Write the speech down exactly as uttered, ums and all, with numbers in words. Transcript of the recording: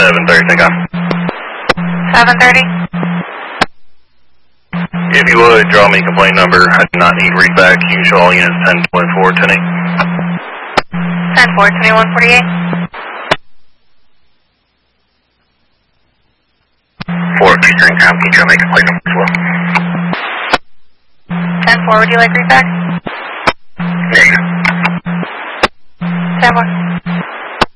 seven thirty, take off. seven thirty? If you would, draw me complaint number. I do not need readback. You can show all units ten twenty-four, ten eight. ten four, twenty-one forty-eight. four, featuring Tom, can you draw me complaint number as well? ten four, would you like readback? Negative. ten one.